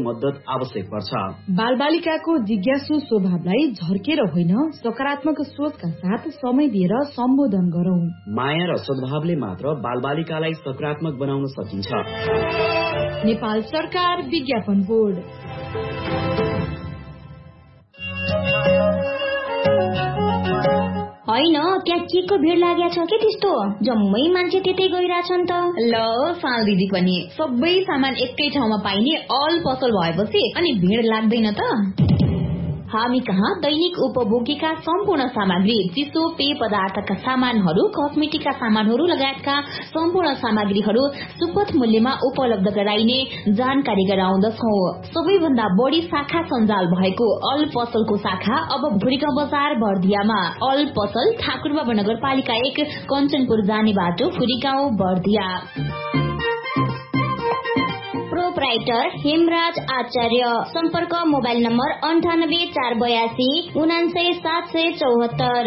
मद्दत आवश्यक पर्छ। बालबालिकाको जिज्ञासु स्वभावलाई झर्केर होइन, सकारात्मक सोचका साथ समय दिएर सम्बोधन गरौं। माया र सद्भावले मात्र बालबालिकालाई सकारात्मक बनाउन सकिन्छ। नेपाल सरकार विज्ञापन बोर्ड। होइन, त्यहाँ के को भिड लागेको छ के त्यस्तो? जम्मै मान्छे त्यतै गइरहेछन् त। ल साल दिदी पनि सबै सामान एकै ठाउँमा पाइने अल पसल भएपछि अनि भिड लाग्दैन त। हामी कहाँ दैनिक उपभोगीका सम्पूर्ण सामग्री, चिसो पेय पदार्थका सामानहरू, कस्मेटिकका सामानहरू लगायतका सम्पूर्ण सामग्रीहरू सुपथ मूल्यमा उपलब्ध गराइने जानकारी गराउँदछौ। सबैभन्दा बढी शाखा सञ्जाल भएको अल पसलको शाखा अब भुरीगाउँ बजार बर्दियामा। अल पसल ठाकुरबाबा नगरपालिका 1 कञ्चनपुर जाने बाटो, भुरीगाउँ बर्दिया। प्रोपराइटर हेमराज आचार्य। सम्पर्क मोबाइल नम्बर 9848299774।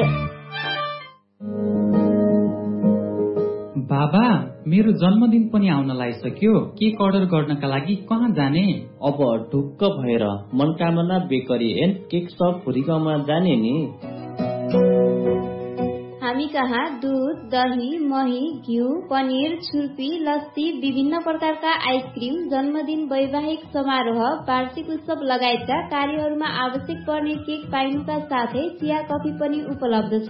बाबा, मेरो जन्मदिन पनि आउन लागिसक्यो। केक अर्डर गर्नका लागि कहाँ जाने? अब ढुक्क भएर Manakamana bakery and cake shop भुरीगाउँमा जाने नि। हामी कहाँ दूध, दही, मही, घिउ, पनिर, छुर्पी, लस्सी, विभिन्न प्रकारका आइसक्रिम, जन्मदिन, वैवाहिक समारोह, वार्षिक उत्सव लगायतका कार्यहरूमा आवश्यक पर्ने केक पाइनुका साथै चिया कफी पनि उपलब्ध छ।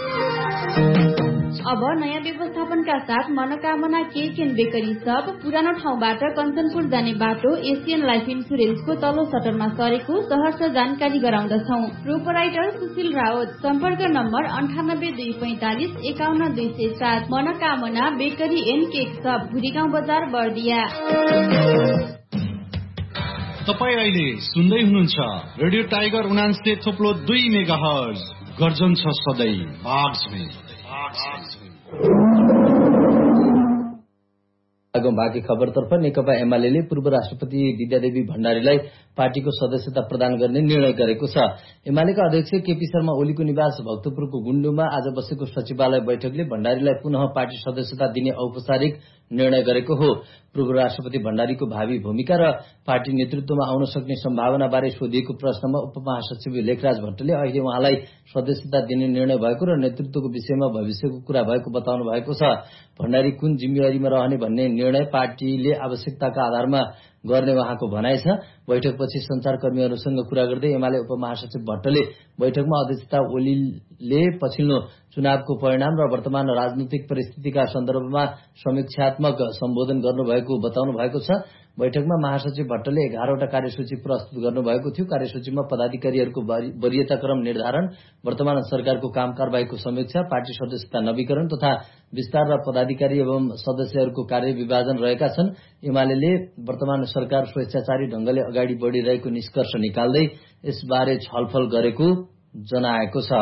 अब नयाँ व्यवस्थापनका साथ मनोकामना केक एन्ड बेकरी सब पुरानो ठाउँबाट कञ्चनपुर जाने बाटो एसियन लाइफ इन्सुरेन्सको तल्लो सटरमा सरेको सहर्ष जानकारी गराउँदछौ। प्रोपराइटर सुशील रावत। सम्पर्क number 9824455207। Manokamana bakery and cake सब, भुरीगाउँ बजार बर्दिया। तपाई अहिले सुन्दै हुनुहुन्छ रेडियो टाइगर 89.2 मेगाहर्ज। गर्जन छ सधैँ बाँकी खबरतर्फ नेकपा एमाले पूर्व राष्ट्रपति विद्यादेवी भण्डारीलाई पार्टीको सदस्यता प्रदान गर्ने निर्णय गरेको छ। एमालेका अध्यक्ष केपी शर्मा ओलीको निवास भक्तपुरको गुण्डुमा आज बसेको सचिवालय बैठकले भण्डारीलाई पुनः पार्टी सदस्यता दिने औपचारिक निर्णय गरेको हो। पूर्व राष्ट्रपति भण्डारीको भावी भूमिका र पार्टी नेतृत्वमा आउन सक्ने सम्भावना बारे सोधिएको प्रश्नमा उपमहासचिव लेखराज भट्टले अहिले उहाँलाई सदस्यता दिने निर्णय भएको र नेतृत्वको विषयमा भविष्यको कुरा भएको बताउनु भएको छ। भण्डारी कुन जिम्मेवारीमा रहने भन्ने निर्णय पार्टीले आवश्यकताका आधारमा गर्ने उहाँको भनाइ छ। बैठकपछि संचारकर्मीहरूसँग कुरा गर्दै एमाले उपमहासचिव भट्टले बैठकमा अध्यक्षता ओलीले पछिल्लो चुनावको परिणाम र वर्तमान राजनीतिक परिस्थितिका सन्दर्भमा समीक्षात्मक सम्बोधन गर्नुभएको बताउनु भएको छ। बैठकमा महासचिव भट्टले 11वटा कार्यसूची प्रस्तुत गर्नुभएको थियो। कार्यसूचीमा पदाधिकारीहरूको वरीयताक्रम निर्धारण, वर्तमान सरकारको काम कारबाहीको समीक्षा, पार्टी सदस्यता नवीकरण तथा विस्तार र पदाधिकारी एवं सदस्यहरूको कार्य विभाजन रहेका छन्। एमाले वर्तमान सरकार स्वेच्छाचारी ढंगले अगाडि बढ़िरहेको निष्कर्ष निकाल्दै यसबारे छलफल गरेको जनाएको छ।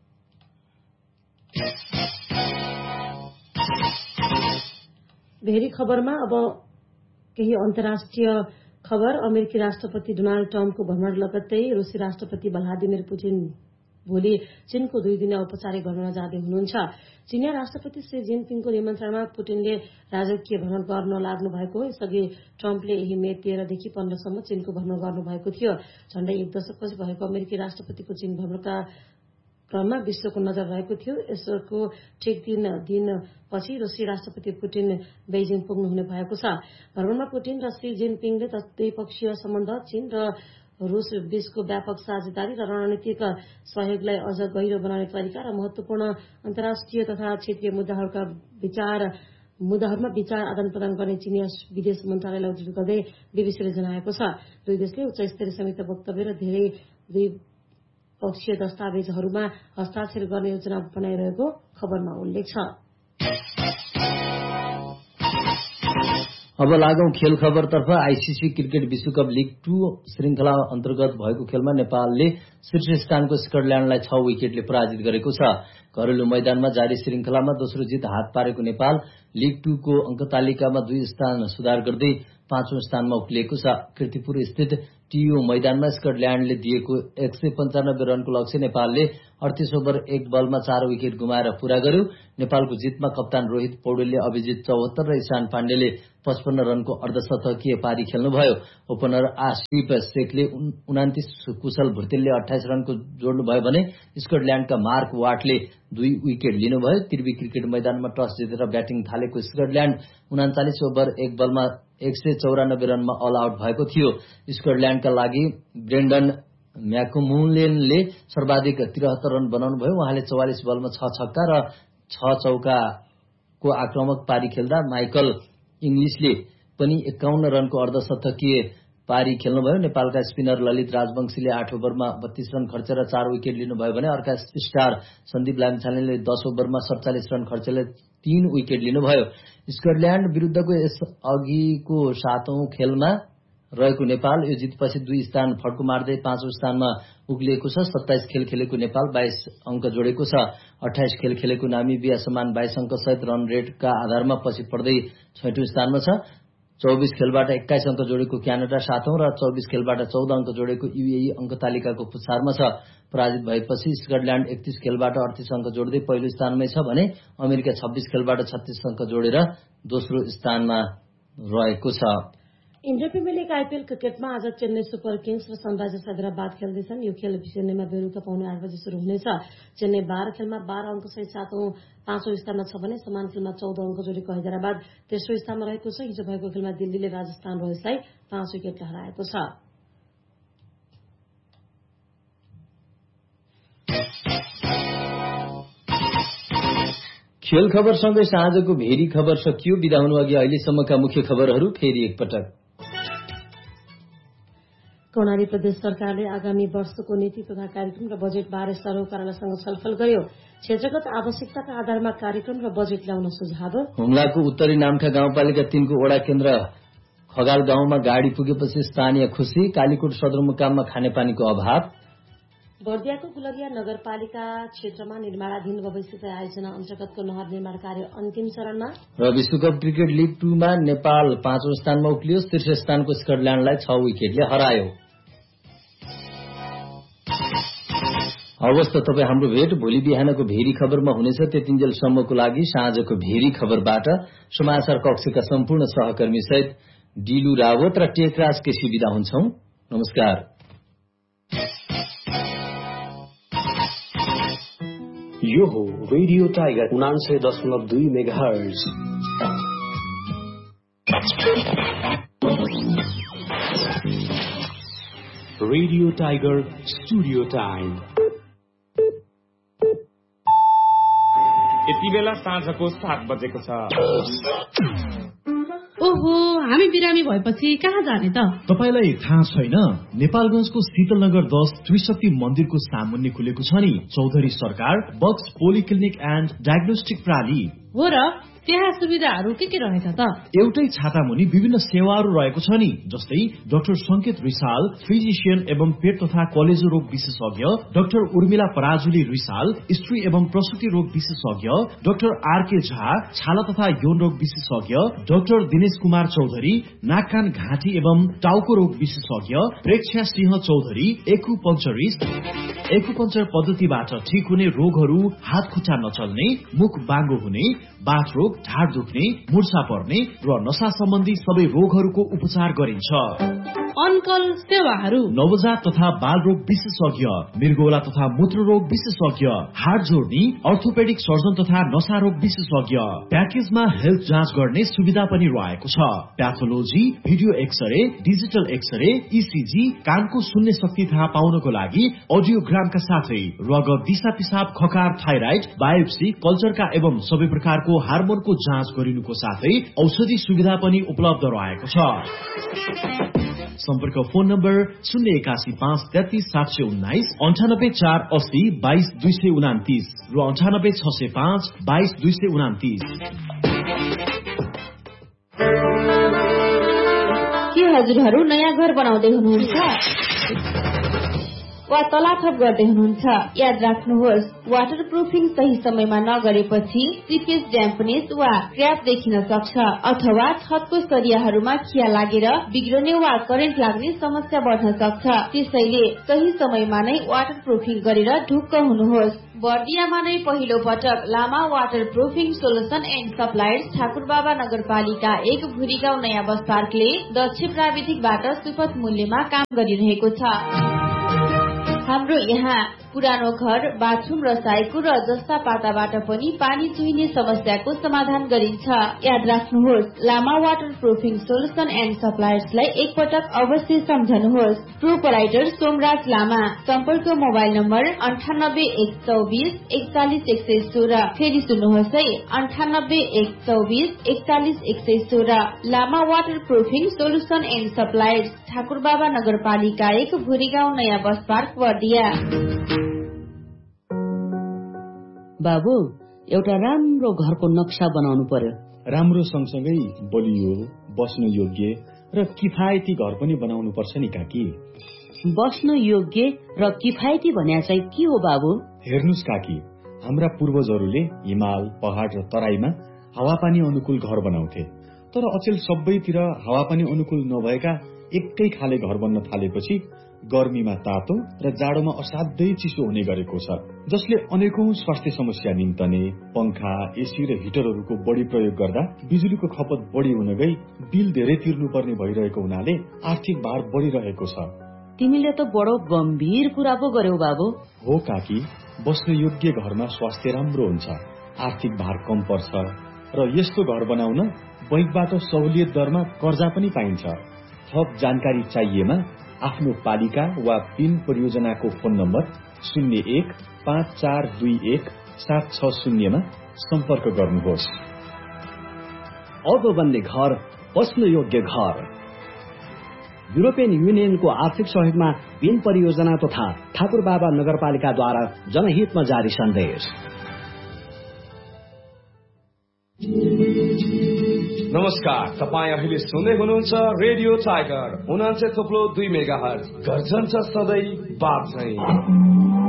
भेरी खबरमा अब केही अन्तर्राष्ट्रिय खबर। अमेरिकी राष्ट्रपति डोनाल्ड ट्रम्पको भ्रमण लगत्तै रूसी राष्ट्रपति भ्लादिमिर पुटिन भोलि चीनको 2 दिने औपचारिक भ्रमण जाँदै हुनुहुन्छ। चीनिया राष्ट्रपति शी जिनपिङको निमन्त्रणामा पुटिनले राजकीय भ्रमण गर्न लाग्नु भएको हो। यसअघि ट्रम्पले यही मे 13 देखि 15 सम्म चीनको भ्रमण गर्नुभएको थियो। झण्डै 1 दशकपछि भएको अमेरिकी राष्ट्रपतिको चीन भ्रमणका क्रममा विश्वको नजर रहेको थियो। यसको ठिक 3 दिनपछि रूसी राष्ट्रपति पुटिन बेइजिङ पुग्नुहुने भएको छ। भ्रमणमा पुटिन र शी जिनपिङले द्विपक्षीय सम्बन्ध, चीन र रूस बीचको व्यापक साझेदारी र रणनीतिक सहयोगलाई अझ गहिरो बनाउने तरिका र महत्वपूर्ण अन्तर्राष्ट्रिय तथा क्षेत्रीय मुद्दाहरूमा विचार आदान प्रदान गर्ने चीनिया विदेश मन्त्रालयलाई उद्धृत गर्दै बीबीसीले जनाएको छ। 2 देशले उच्च स्तरीय संयुक्त वक्तव्य र धेरै द्विपक्षीय दस्तावेजहरूमा हस्ताक्षर गर्ने योजना बनाइरहेको खबरमा उल्लेख छ। अब लागौं खेल खबरतर्फ। आईसीसी क्रिकेट विश्वकप लीग 2 श्रृंखला अन्तर्गत भएको खेलमा नेपालले शीर्ष स्थानको स्कटल्याण्डलाई 6 विकेटले पराजित गरेको छ। घरेलु मैदानमा जारी श्रृंखलामा दोस्रो जित हात पारेको नेपाल लीग 2 को अंक तालिकामा 2 स्थान सुधार गर्दै 5औं स्थानमा उक्लिएको छ। कीर्तिपुर स्थित टीओ मैदानमा स्कटल्याण्डले दिएको 195 रनको लक्ष्य नेपालले 38 ओभर 1 बलमा 4 विकेट गुमाएर पूरा गर्यो। नेपालको जितमा कप्तान रोहित पौडेलले, अभिजित 74 र ईशान पाण्डेले 55 रनको अर्धशतकीय पारी खेल्नुभयो। ओपनर आसिफ शेखले 29, कुशल भुर्तेलले 28 रनको जोड्नुभयो भने स्कटल्याण्डका मार्क वाटले 2 विकेट लिनुभयो। त्रिवी क्रिकेट मैदानमा टस जितेर ब्याटिङ थालेको स्कटल्याण्ड 39 ओभर 1 बलमा 194 रनमा अल आउट भएको थियो। स्कटल्याण्डका लागि ब्रेन्डन म्याकमुलेनले सर्वाधिक 73 रन बनाउनुभयो। उहाँले 44 बलमा 6 छक्का र 6 चौकाको आक्रामक पारी खेल्दा माइकल इङ्ग्लिसले पनि 51 रनको अर्धशतकीय पारी खेल्नुभयो। नेपालका स्पिनर ललित राजवंशीले 8 ओभरमा 32 रन खर्चेर 4 विकेट लिनुभयो भने अर्का स्टार सन्दीप लामिछानेले 10 ओभरमा 47 रन खर्चेर 3 विकेट लिनुभयो। स्कटल्याण्ड विरुद्धको यस अघिको 7औं खेलमा रहेको नेपाल यो जितपछि 2 स्थान फड्को मार्दै 5औं स्थानमा उक्लिएको छ। 27 खेल खेलेको नेपाल 22 अङ्क जोडेको छ। 28 खेल खेलेको नामिबिया समान 22 अङ्क सहित रन रेटका आधारमा पछि पर्दै 6औं स्थानमा छ। 24 खेलबाट 21 अङ्क जोडेको क्यानाडा 7औं र 24 खेलबाट 14 अङ्क जोडेको युएई अङ्क तालिकाको पुछारमा छ। पराजित भएपछि स्कटल्याण्ड 31 खेलबाट 38 अङ्क जोड्दै पहिलो स्थानमै छ भने अमेरिका 26 खेलबाट 36 अङ्क जोडेर दोस्रो स्थानमा रहेको छ। इन्डियन प्रिमियर लिग आइपीएल क्रिकेटमा आज चेन्नई सुपर किङ्स र सनराइजर्स हैदराबाद खेल्दैछन्। यो खेल चेन्नईमा बेलुका पाउने 8 बजे शुरू हुनेछ। चेन्नई 12 खेलमा 12 अङ्क सहित 5औं स्थानमा छ भने समान खेलमा 14 अङ्क जोडेको हैदराबाद तेस्रो स्थानमा रहेको छ। हिजो भएको खेलमा दिल्लीले राजस्थान रोयल्सलाई 5 विकेटले हराएको छ। खेल खबरसँगै साँझको भेरी खबर सकियो। बिदा हुनु अघि अहिलेसम्मका मुख्य खबरहरू फेरि एकपटक। कर्णाली प्रदेश सरकारले आगामी वर्षको नीति तथा कार्यक्रम र बजेट बारे सरोकारसँग छलफल गर्यो। क्षेत्रगत आवश्यकताका आधारमा कार्यक्रम र बजेट ल्याउन सुझाव। हुम्लाको उत्तरी नामखा गाउँपालिका 3 को वडा केन्द्र खगाल गाउँमा गाडी पुगेपछि स्थानीय खुसी। कालीकोट सदरमुकाममा खानेपानीको अभाव। बर्दियाको गुलरिया नगरपालिका क्षेत्रमा निर्माणाधीन भविष्य आयोजना अन्तर्गतको नहर निर्माण कार्य अन्तिम चरणमा। र विश्वकप क्रिकेट लिग 2 मा नेपाल 5औं स्थानमा उक्लियो। शीर्ष स्थानको स्कटल्याण्डलाई 6 विकेटले हरायो। हवस् त तपाईँ हाम्रो भेट भोलि बिहानको भेरी खबरमा हुनेछ। त्यतिन्जेलसम्मको लागि साँझको भेरी खबरबाट समाचार कक्षका सम्पूर्ण सहकर्मी सहित डिलु रावत र टेकराज केसी बिदा हुन्छौं। नमस्कार। यो हो radio tiger 99.2 megahertz. Radio tiger studio time यति बेला साँझको 7 बजेको छ। ओहो, हामी बिरामी भएपछि कहाँ जाने त? तपाईलाई थाहा छैन? नेपालगञ्जको शीतलनगर 10 त्रिशक्ति मन्दिरको सामुन्ने खुलेको छ नि चौधरी सरकार बक्स पोलिक्लिनिक एन्ड डायग्नोस्टिक प्रणाली। हो र, त्यहाँ सुविधाहरू के रहेछ त? एउटै छाता मुनि विभिन्न सेवाहरू रहेको छ नि, जस्तै डाक्टर संकेत रिसाल फिजिशियन एवं पेट तथा कलेजो रोग विशेषज्ञ, डाक्टर उर्मिला पराजुली रिसाल स्त्री एवं प्रसुति रोग विशेषज्ञ, डाक्टर आरके झा छाला तथा यौन रोग विशेषज्ञ, डाक्टर दिनेश कुमार चौधरी नाक कान घाँटी एवं टाउको रोग विशेषज्ञ, प्रेक्षा सिंह चौधरी एकुपञ्चर पद्धतिबाट ठिक हुने रोगहरू, हात खुट्टा नचल्ने, मुख बाङ्गो हुने, बाथ रोग, ढाड दुख्ने, मुर्छा पर्ने र नशा सम्बन्धी सबै रोगहरूको उपचार गरिन्छ। अनकल सेवाहरू नवजात तथा बाल रोग विशेषज्ञ, मृगौला तथा मूत्र रोग विशेषज्ञ, हाड जोड्ने, अर्थोपेडिक सर्जन तथा नशा रोग विशेषज्ञ। प्याकेजमा हेल्थ जाँच गर्ने सुविधा पनि रहेको छ। Pathology, video x-ray, digital x-ray, ECG, कानको सुन्ने शक्ति थाहा पाउनको लागि अडियोग्रामका साथै रगत, दिशा पिसाब, खकार, थाइराइड, बायोप्सी, कल्चरका एवं सबै प्रकारको हार्मोनको जाँच गरिनुको साथै औषधि सुविधा पनि उपलब्ध रहेको छ। सम्पर्क फोन नम्बर 081533719 9848022229 र 9865222229। के हजुरहरू नयाँ घर बनाउँदै हुनुहुन्छ? वा तलाथप गर्दै हुनुहुन्छ। याद राख्नुहोस्, वाटर प्रुफिङ सही समयमा नगरेपछि सिपेज ड्याम्पनेस वा क्र्याक देखिन सक्छ अथवा छतको सरियाहरूमा खिया लागेर बिग्रने वा करेन्ट लाग्ने समस्या बढ्न सक्छ। त्यसैले सही समयमा नै वाटर प्रुफिङ गरेर ढुक्क हुनुहोस्। बर्दियामा नै पहिलो पटक लामा water proofing solution and suppliers Thakurbaba नगरपालिका 1 भुरीगाउँ नयाँ बस पार्कले दक्ष प्राविधिकबाट सुपथ मूल्यमा काम गरिरहेको छ। हाम्रो यहाँ पुरानो घर, बाथरूम र साइको र जस्ता पाताबाट पनि पानी चुहिने समस्याको समाधान गरिन्छ। याद राख्नुहोस्, लामा वाटर प्रुफिङ सोलुसन एन्ड सप्लायर्सलाई एकपटक अवश्य सम्झनुहोस्। प्रोपराइटर सोमराज लामा। सम्पर्क मोबाइल नम्बर 98 124 41 116। फेरि सुन्नुहोस् है, 98 124 41 116। लामा water proofing solution and suppliers Thakurbaba नगरपालिका 1 भुरीगाउँ नयाँ बस पार्क बर्दिया। बाबु, एउटा राम्रो घरको नक्सा बनाउनु पर्यो। राम्रो सँगसँगै बलियो, बस्न योग्य र किफायती घर पनि बनाउनु पर्छ नि काकी। बस्न योग्य र किफायती भन्या चाहिँ के हो बाबु? हेर्नुस् काकी, हाम्रा पूर्वजहरूले हिमाल, पहाड र तराईमा हावापानी अनुकूल घर बनाउँथे। तर अचेल सबैतिर हावापानी अनुकूल नभएका एकै खाले घर बन्न थालेपछि गर्मीमा तातो र जाडोमा असाध्यै चिसो हुने गरेको छ, जसले अनेकौं स्वास्थ्य समस्या निम्तने। पंखा, एसी र हिटरहरूको बढी प्रयोग गर्दा बिजुलीको खपत बढी हुन गई बिल धेरै तिर्नुपर्ने भइरहेको हुनाले आर्थिक भार बढिरहेको छ। तिमीले त बडो गम्भीर कुरा पो गर्यौ बाबु। हो काकी, बस्न योग्य घरमा स्वास्थ्य राम्रो हुन्छ, आर्थिक भार कम पर्छ र यस्तो घर बनाउन बैंकबाट सहुलियत दरमा कर्जा पनि पाइन्छ। थप जानकारी चाहिएमा आफ्नो पालिका वा पिन परियोजनाको फोन नम्बर 015421 मा सम्पर्क गर्नुहोस्। अब बन्ने घर, बस्न योग्य घर। युरोपियन युनियनको आर्थिक सहयोगमा पिन परियोजना तथा ठाकुरबाबा नगरपालिकाद्वारा जनहितमा जारी सन्देश। नमस्कार, तपाईँ अहिले सुन्दै हुनुहुन्छ रेडियो टाइगर 89.2 मेगाहर्ज। गर्जन छ सधैँ बाप चाहिँ।